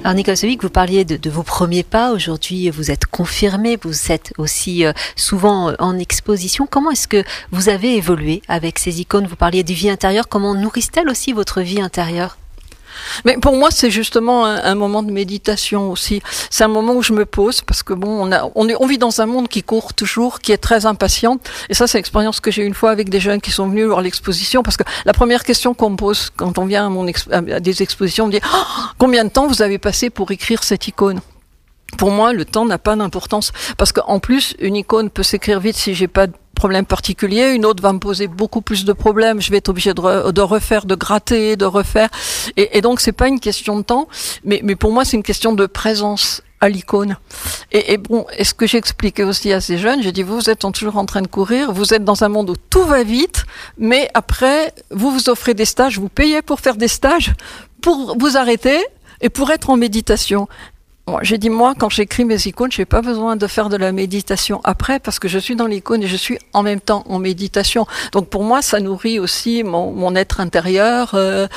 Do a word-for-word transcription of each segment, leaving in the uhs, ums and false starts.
Alors Nicolas Sobique, vous parliez de, de vos premiers pas. Aujourd'hui, vous êtes confirmé, vous êtes aussi euh, souvent en exposition. Comment est-ce que vous avez évolué avec ces icônes? Vous parliez de vie intérieure. Comment nourrissent-elles aussi votre vie intérieure? Mais pour moi, c'est justement un, un moment de méditation aussi. C'est un moment où je me pose parce que bon, on, a, on, est, on vit dans un monde qui court toujours, qui est très impatient. Et ça, c'est l'expérience que j'ai eu une fois avec des jeunes qui sont venus voir l'exposition. Parce que la première question qu'on me pose quand on vient à, mon exp- à des expositions, on me dit oh, « Combien de temps vous avez passé pour écrire cette icône ?» Pour moi, le temps n'a pas d'importance. Parce qu'en plus, une icône peut s'écrire vite si j'ai pas de problème particulier, une autre va me poser beaucoup plus de problèmes, je vais être obligé de, re, de refaire, de gratter, de refaire, et, et donc c'est pas une question de temps, mais, mais pour moi c'est une question de présence à l'icône. Et, et bon, est-ce que j'ai expliqué aussi à ces jeunes, j'ai dit vous êtes toujours en train de courir, vous êtes dans un monde où tout va vite, mais après vous vous offrez des stages, vous payez pour faire des stages, pour vous arrêter et pour être en méditation. Moi, j'ai dit, moi, quand j'écris mes icônes, j'ai pas besoin de faire de la méditation après parce que je suis dans l'icône et je suis en même temps en méditation. Donc, pour moi, ça nourrit aussi mon, mon être intérieur. Euh,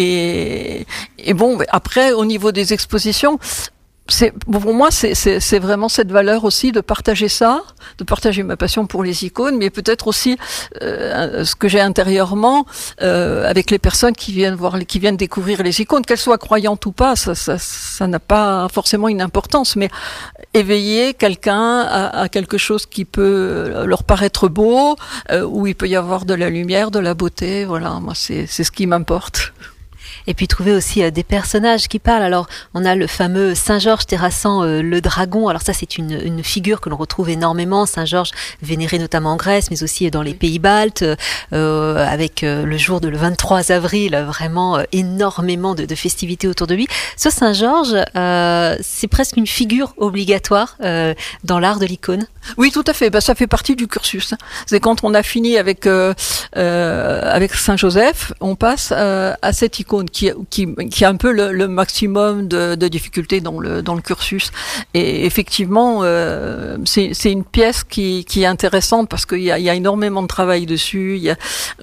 et, et bon, après, au niveau des expositions, c'est pour moi c'est c'est c'est vraiment cette valeur aussi de partager ça, de partager ma passion pour les icônes, mais peut-être aussi euh, ce que j'ai intérieurement euh, avec les personnes qui viennent voir, qui viennent découvrir les icônes, qu'elles soient croyantes ou pas, ça ça ça n'a pas forcément une importance, mais éveiller quelqu'un à, à quelque chose qui peut leur paraître beau, euh, où il peut y avoir de la lumière, de la beauté, voilà, moi c'est c'est ce qui m'importe. Et puis trouver aussi euh, des personnages qui parlent. Alors, on a le fameux Saint-Georges terrassant euh, le dragon. Alors ça, c'est une, une figure que l'on retrouve énormément. Saint-Georges, vénéré notamment en Grèce, mais aussi dans les pays baltes, euh, avec euh, le jour de le vingt-trois avril, vraiment euh, énormément de, de festivités autour de lui. Ce Saint-Georges, euh, c'est presque une figure obligatoire euh, dans l'art de l'icône. Oui, tout à fait. Ben, ça fait partie du cursus. C'est quand on a fini avec euh, euh, avec Saint-Joseph, on passe euh, à cette icône qui qui qui a un peu le, le maximum de, de difficultés dans le dans le cursus. Et effectivement, euh, c'est c'est une pièce qui qui est intéressante parce qu'il y a il y a énormément de travail dessus. Il y a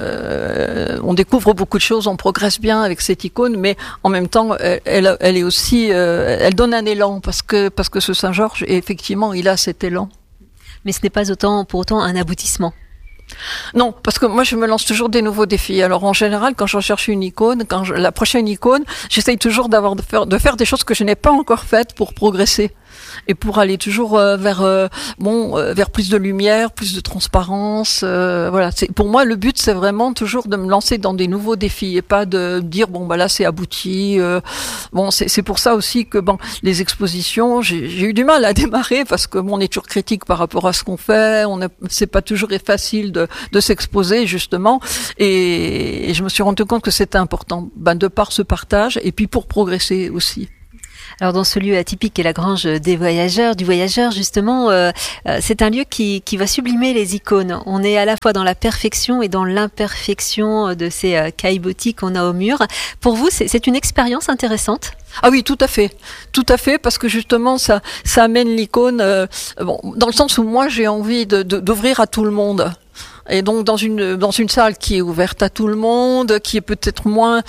euh, on découvre beaucoup de choses, on progresse bien avec cette icône, mais en même temps, elle elle est aussi euh, elle donne un élan parce que parce que ce Saint-Georges, effectivement, il a cet élan. Mais ce n'est pas autant, pour autant un aboutissement. Non, parce que moi je me lance toujours des nouveaux défis. Alors en général, quand je recherche une icône, quand je, la prochaine icône, j'essaye toujours d'avoir de faire de faire des choses que je n'ai pas encore faites pour progresser et pour aller toujours euh, vers euh, bon euh, vers plus de lumière, plus de transparence. Euh, voilà, c'est pour moi le but, c'est vraiment toujours de me lancer dans des nouveaux défis et pas de dire bon bah là c'est abouti. Euh, bon, c'est c'est pour ça aussi que bon les expositions, j'ai, j'ai eu du mal à démarrer parce que bon, on est toujours critique par rapport à ce qu'on fait. On a, c'est pas toujours facile de de s'exposer justement et, et je me suis rendu compte que c'était important ben de par ce partage et puis pour progresser aussi. Alors dans ce lieu atypique qu'est la Grange des Voyageurs, du Voyageur justement, euh, euh, c'est un lieu qui, qui va sublimer les icônes. On est à la fois dans la perfection et dans l'imperfection de ces euh, caillebotis qu'on a au mur. Pour vous, c'est, c'est une expérience intéressante ? Ah oui, tout à fait, tout à fait, parce que justement ça, ça amène l'icône, euh, bon, dans le sens où moi j'ai envie de, de, d'ouvrir à tout le monde. Et donc dans une dans une salle qui est ouverte à tout le monde, qui est peut-être moins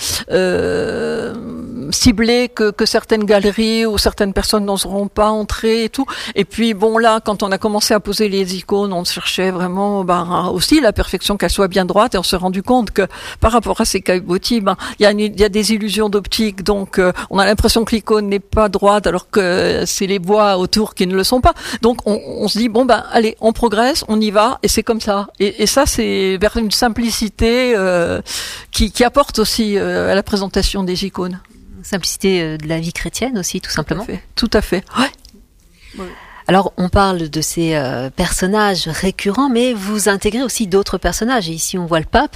euh, ciblée que que certaines galeries où certaines personnes n'oseront pas entrer et tout. Et puis bon là, quand on a commencé à poser les icônes, on cherchait vraiment ben aussi la perfection, qu'elle soit bien droite, et on s'est rendu compte que par rapport à ces caillebotis, ben il y a il y a des illusions d'optique, donc euh, on a l'impression que l'icône n'est pas droite alors que c'est les bois autour qui ne le sont pas. Donc on, on se dit bon ben allez, on progresse, on y va, et c'est comme ça. Et, et ça, c'est vers une simplicité euh, qui, qui apporte aussi euh, à la présentation des icônes. Simplicité euh, de la vie chrétienne aussi, tout simplement. Tout à fait. Tout à fait. Ouais. Ouais. Alors, on parle de ces euh, personnages récurrents, mais vous intégrez aussi d'autres personnages. Et ici, on voit le pape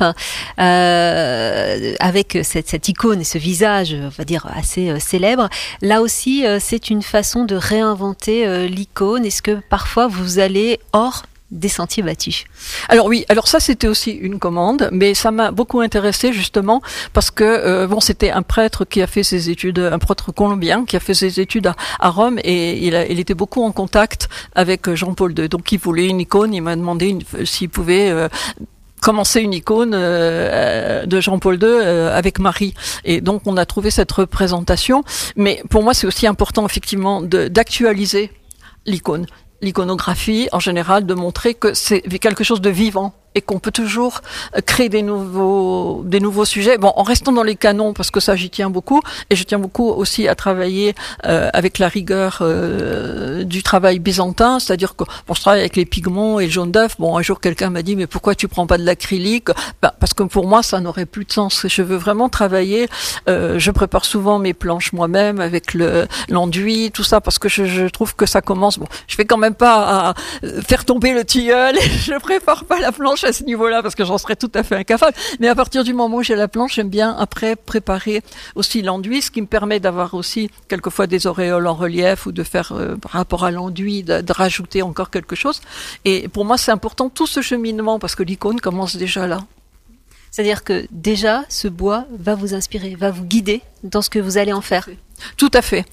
euh, avec cette, cette icône et ce visage, on va dire, assez euh, célèbre. Là aussi, euh, c'est une façon de réinventer euh, l'icône. Est-ce que parfois, vous allez hors des sentiers battus? Alors oui, alors ça c'était aussi une commande, mais ça m'a beaucoup intéressé justement parce que euh, bon c'était un prêtre qui a fait ses études, un prêtre colombien qui a fait ses études à, à Rome et il, a, il était beaucoup en contact avec Jean-Paul deux, donc il voulait une icône, il m'a demandé une, s'il pouvait euh, commencer une icône euh, de Jean-Paul deux euh, avec Marie. Et donc on a trouvé cette représentation. Mais pour moi, c'est aussi important effectivement de, d'actualiser l'icône. L'iconographie, en général, de montrer que c'est quelque chose de vivant et qu'on peut toujours créer des nouveaux des nouveaux sujets. Bon, en restant dans les canons, parce que ça, j'y tiens beaucoup, et je tiens beaucoup aussi à travailler euh, avec la rigueur euh, du travail byzantin, c'est-à-dire que bon, je travaille avec les pigments et le jaune d'œuf. Bon, un jour, quelqu'un m'a dit, mais pourquoi tu prends pas de l'acrylique? Ben, parce que pour moi, ça n'aurait plus de sens. Je veux vraiment travailler. Euh, je prépare souvent mes planches moi-même avec le l'enduit, tout ça, parce que je, je trouve que ça commence. Bon, je vais quand même pas à faire tomber le tilleul et je prépare pas la planche à ce niveau-là parce que j'en serais tout à fait incapable. Mais à partir du moment où j'ai la planche, j'aime bien après préparer aussi l'enduit, ce qui me permet d'avoir aussi quelquefois des auréoles en relief ou de faire euh, par rapport à l'enduit, de, de rajouter encore quelque chose. Et pour moi, c'est important tout ce cheminement parce que l'icône commence déjà là. C'est-à-dire que déjà, ce bois va vous inspirer, va vous guider dans ce que vous allez en faire. Tout à fait.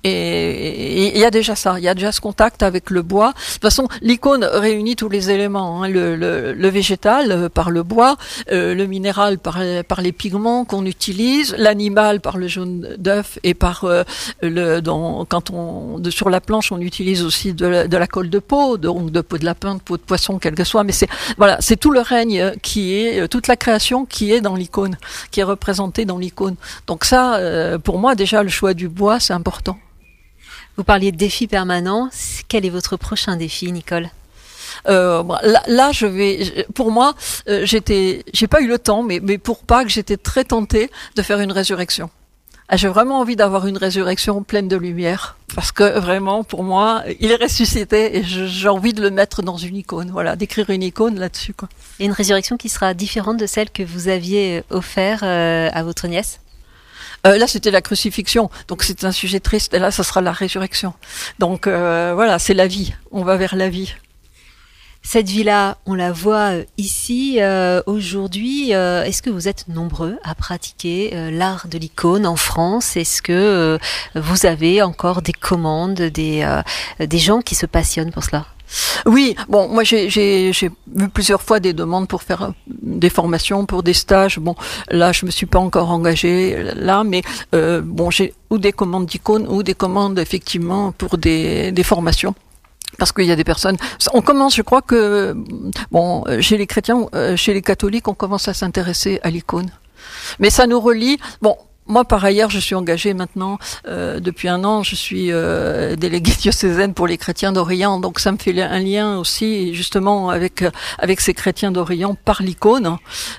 Et il y a déjà ça, il y a déjà ce contact avec le bois. De toute façon, l'icône réunit tous les éléments, hein, le, le, le végétal euh, par le bois, euh, le minéral par, par les pigments qu'on utilise, l'animal par le jaune d'œuf et par euh, le dans, quand on de, sur la planche on utilise aussi de la, de la colle de peau, donc de peau de lapin, de peau de poisson, quel que soit. Mais c'est voilà, c'est tout le règne qui est toute la création qui est dans l'icône, qui est représentée dans l'icône. Donc ça, euh, pour moi déjà le choix du bois, c'est important. Vous parliez de défis permanents. Quel est votre prochain défi, Nicole ? Euh, là, là, je vais. Pour moi, euh, j'étais, j'ai pas eu le temps, mais mais pour Pâques, j'étais très tentée de faire une résurrection. J'ai vraiment envie d'avoir une résurrection pleine de lumière, parce que vraiment, pour moi, il est ressuscité et je, j'ai envie de le mettre dans une icône. Voilà, d'écrire une icône là-dessus, quoi. Et une résurrection qui sera différente de celle que vous aviez offerte euh, à votre nièce ? Euh, là, c'était la crucifixion, donc c'est un sujet triste. Et là, ça sera la résurrection. Donc euh, voilà, c'est la vie. On va vers la vie. Cette vie-là, on la voit ici euh, aujourd'hui. Euh, est-ce que vous êtes nombreux à pratiquer euh, l'art de l'icône en France ? Est-ce que euh, vous avez encore des commandes, des euh, des gens qui se passionnent pour cela ? Oui, bon, moi j'ai, j'ai, j'ai vu plusieurs fois des demandes pour faire des formations, pour des stages. Bon, là je me suis pas encore engagée là, mais euh, bon, j'ai ou des commandes d'icônes ou des commandes effectivement pour des, des formations. Parce qu'il y a des personnes. On commence, je crois que bon, chez les chrétiens, chez les catholiques, on commence à s'intéresser à l'icône. Mais ça nous relie. Bon. Moi, par ailleurs, je suis engagée maintenant, euh, depuis un an, je suis euh, déléguée diocésaine pour les chrétiens d'Orient, donc ça me fait un lien aussi, justement, avec avec ces chrétiens d'Orient par l'icône.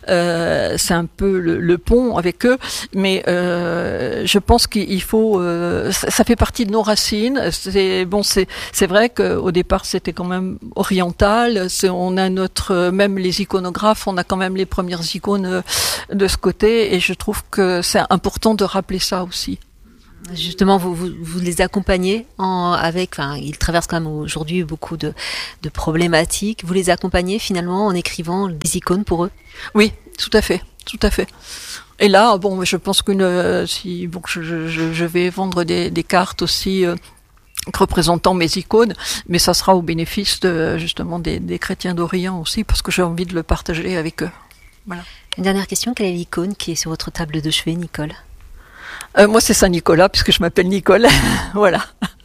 Euh, c'est un peu le, le pont avec eux, mais euh, je pense qu'il faut, euh, ça, ça fait partie de nos racines. C'est bon, c'est c'est vrai qu'au départ, c'était quand même oriental. C'est, on a notre, même les iconographes, on a quand même les premières icônes de ce côté, et je trouve que c'est important de rappeler ça aussi. Justement, vous, vous, vous les accompagnez en, avec, enfin, ils traversent quand même aujourd'hui beaucoup de, de problématiques. Vous les accompagnez finalement en écrivant des icônes pour eux ? Oui, tout à fait, tout à fait. Et là, bon, je pense que euh, si, bon, je, je, je vais vendre des, des cartes aussi euh, représentant mes icônes, mais ça sera au bénéfice de, justement des, des chrétiens d'Orient aussi, parce que j'ai envie de le partager avec eux. Voilà. Une dernière question, quelle est l'icône qui est sur votre table de chevet, Nicole ? euh, Moi, c'est Saint-Nicolas, puisque je m'appelle Nicole. Voilà.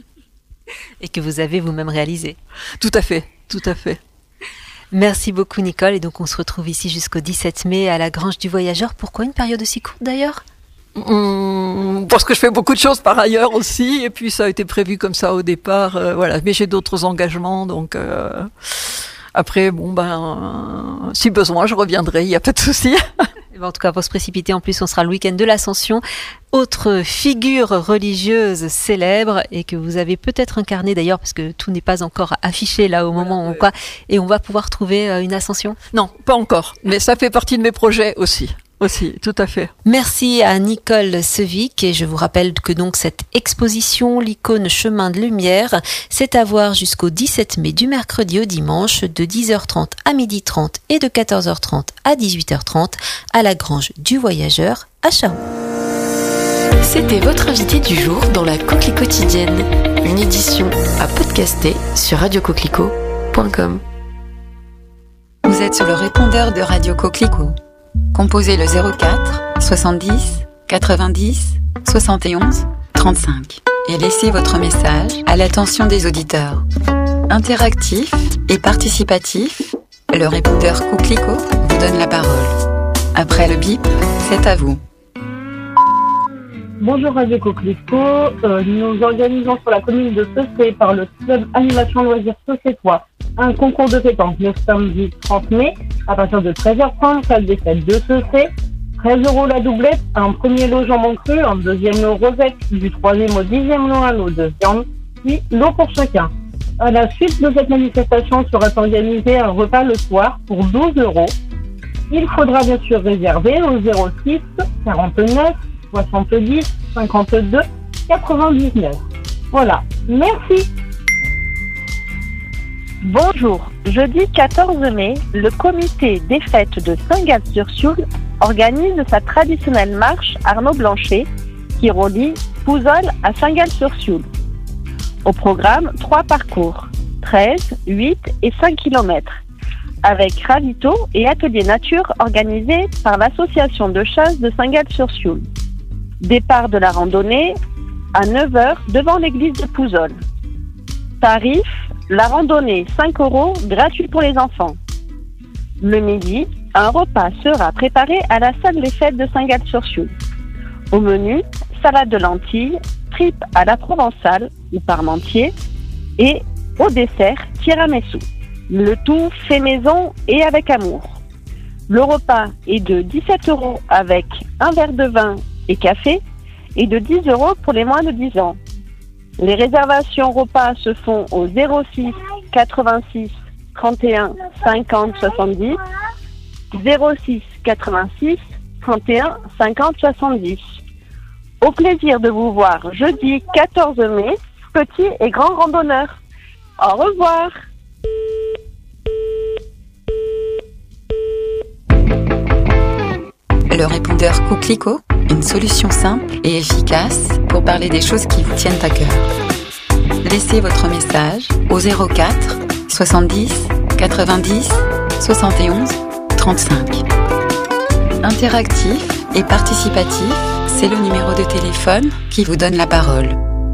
Et que vous avez vous-même réalisé. Tout à fait, tout à fait. Merci beaucoup, Nicole. Et donc, on se retrouve ici jusqu'au dix-sept mai à la Grange du Voyageur. Pourquoi une période aussi courte, d'ailleurs ? Mmh, parce que je fais beaucoup de choses par ailleurs aussi, et puis ça a été prévu comme ça au départ. Euh, voilà, mais j'ai d'autres engagements, donc... Euh... Après, bon, ben, si besoin, je reviendrai, il n'y a pas de souci. En tout cas, pour se précipiter, en plus, on sera le week-end de l'Ascension. Autre figure religieuse célèbre et que vous avez peut-être incarnée d'ailleurs, parce que tout n'est pas encore affiché là au moment où on quoi, et on va pouvoir trouver une Ascension ? Non, pas encore, mais ça fait partie de mes projets aussi. Aussi, tout à fait. Merci à Nicole Sevic, et je vous rappelle que donc cette exposition, l'icône Chemin de Lumière, c'est à voir jusqu'au dix-sept mai du mercredi au dimanche de dix heures trente à midi trente et de quatorze heures trente à dix-huit heures trente à la Grange du Voyageur à Chaon. C'était votre invité du jour dans la Coquelicot quotidienne, une édition à podcaster sur radio coquelicot point com. Vous Vous êtes sur le répondeur de Radio Coquelicot. Composez le zéro quatre soixante-dix quatre-vingt-dix soixante et onze trente-cinq et laissez votre message à l'attention des auditeurs. Interactif et participatif, le répondeur Coquelicot vous donne la parole. Après le bip, c'est à vous. Bonjour Radio Coquelicot, euh, nous organisons sur la commune de Saucé par le club Animation Loisirs Saucétois un concours de pétanque le samedi trente mai à partir de treize heures trente, salle des fêtes de Saucé. treize euros la doublette, un premier lot jambon cru, un deuxième lot rosette, du troisième au dixième lot un lot de viande, puis lot pour chacun. À la suite de cette manifestation sera organisé un repas le soir pour douze euros. Il faudra bien sûr réserver au zéro six quarante-neuf soixante-dix cinquante-deux quatre-vingt-dix-neuf. Voilà, merci. Bonjour, jeudi quatorze mai, le comité des fêtes de Saint-Gall-sur-Sioule organise sa traditionnelle marche Arnaud Blanchet qui relie Pouzol à Saint-Gall-sur-Sioule. Au programme, trois parcours, treize, huit et cinq kilomètres, avec ravito et atelier nature organisés par l'association de chasse de Saint-Gall-sur-Sioule. Départ de la randonnée à neuf heures devant l'église de Pouzol. Tarif, la randonnée cinq euros, gratuit pour les enfants. Le midi, un repas sera préparé à la salle des fêtes de Saint-Gall-sur-Sioule. Au menu, salade de lentilles, tripes à la provençale ou parmentier et au dessert, tiramisu. Le tout fait maison et avec amour. Le repas est de dix-sept euros avec un verre de vin et café et de dix euros pour les moins de dix ans. Les réservations repas se font au zéro six quatre-vingt-six trente et un cinquante soixante-dix, zéro six quatre-vingt-six trente et un cinquante soixante-dix. Au plaisir de vous voir jeudi quatorze mai, petits et grands randonneurs. Au revoir. Le répondeur Coquelicot, une solution simple et efficace pour parler des choses qui vous tiennent à cœur. Laissez votre message au zéro quatre soixante-dix quatre-vingt-dix soixante et onze trente-cinq. Interactif et participatif, c'est le numéro de téléphone qui vous donne la parole.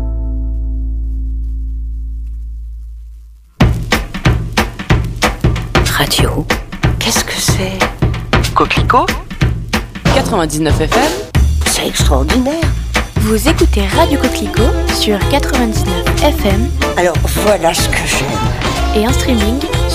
Radio, qu'est-ce que c'est? Coquelicot quatre-vingt-dix-neuf F M. C'est extraordinaire. Vous écoutez Radio Coquelicot sur quatre-vingt-dix-neuf F M. Alors voilà ce que j'aime. Et en streaming